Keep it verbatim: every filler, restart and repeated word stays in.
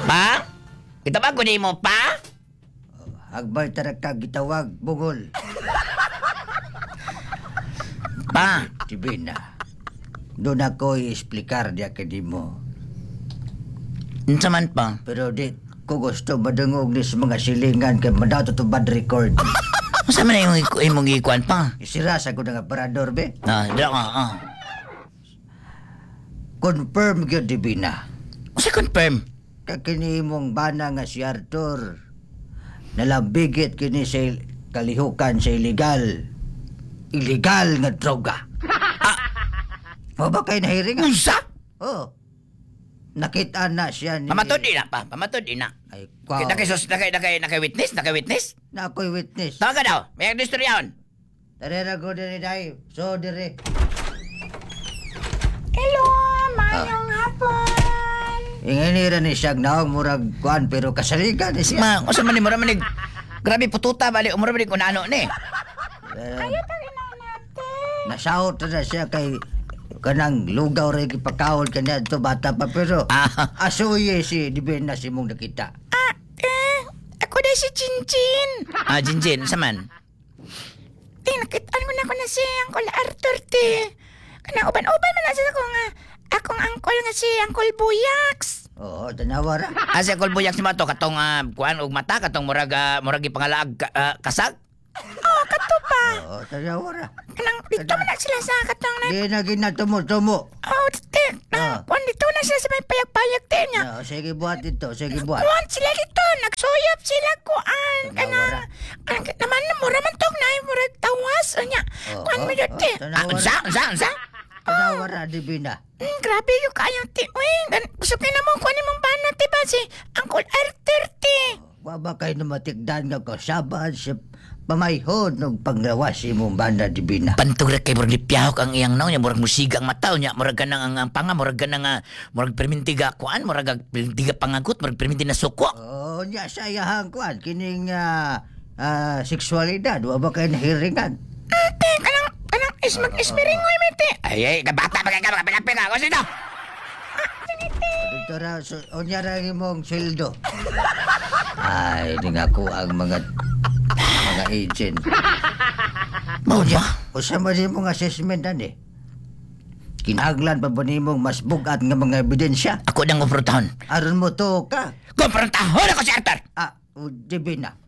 Pa? Kitawag ko ni mo, pa? Hagbay tarak ka gitawag, bungol. Pa? Tibina. Doon ako i-explicar di akadi mo. Unsa man pa? Pero di ko gusto madungog ni sa mga silingan kay madato to bad record. Unsa man yung iku- imong ikuan pa? Isira sa ko nga parador be. Ah, dira ka, ah. Confirm gyud Tibina. Unsa confirm? Kakini mong bana nga si Arthur. Nalambigit kini sa il- kalihukan sa illegal. Illegal nga droga. Ah, Mo ba kayo nahiring? unsa? Oh. Nakita na siya ni... Pamatod di na pa, pamatod di na. Ay, wow. Kita kay sus, nakay nakay nakay witness, nakay witness. Na ako'y witness. Tawagan daw, may agdistoryaon. Tarera ko din day. So, dire. Hello, mayong hapon. Inginira ni siyag naong murag kuan pero kasaligan ni siya. Ma, unsa man ni mura man ni grabe pututa bali, umura man ni kunano ni. Eh, Tangina natin. nasahot na siya kay kanang lugaw rin ipakawol kanya to bata pa pero Ah, asuye si Divina si mong nakita. Ate, ako na si Chinchin. ah Jinjin, unsa man? Te, nakitaan ko na ko na si Uncle Arthur, te. Kanang uban-uban man na siya ko nga. Akong uncle nga si Uncle Buyaks. Oo, tanawa ra. Asa kol buyak si mato katong uh, kuan og mata katong murag uh, murag ipangalaag ka, ah, kasag. Oh, kato pa. Oo, tanawa ra. Kanang dito man na sila sa katong na... Di na ginatumo-tumo. Oh, te. Ah. Nang, kung dito na sila sa may payag-payag, te niya. No, sige buhat ito, sige buhat. Kuwan sila dito, nagsuyap sila kuan. Tanawa Kanang, ra. kanang, naman na mura man tong na, mura tawas. Anya, Oo, kuan mo yun, oo, te. Ah, tanawa unsa, ra. unsa, unsa? Tanawa ra, Divina. Mm, grabe yung kayong ti. Uy, gan- gusto ko na mo kunin mong bana, ti ba? Si Uncle Arthur, ti. Wa ba kayo na matikdan nga kasabahan sa pamayhon ng panglawas si mong banda Divina. Pantog ra kay murag lipyahok ang iyang naw niya murag musiga ang mataw niya murag kanang ang, ang panga murag kanang uh, murag permintiga kuan murag ag- permintiga pangagot murag perminti na suko. Oo, niya sa iyahang kuan, kining ah, ah, seksualidad. Wa ba kayo nahiringan? Mm, te, kanang, kanang is mag-ismiringoy, may te. Ay ay kabata pa kay ka pinapinga ko sino? Dito ra, so, o niya ra imong sweldo. Ay, di nga ko ang mga mga agent. Mao ba? O sa man imong assessment ani? Kinahanglan pa ba nimong mas bugat nga mga ebidensya? Ako nang komprontahon. Aron mo to ka. Komprontahon ako si Arthur. Ah, o, Divina.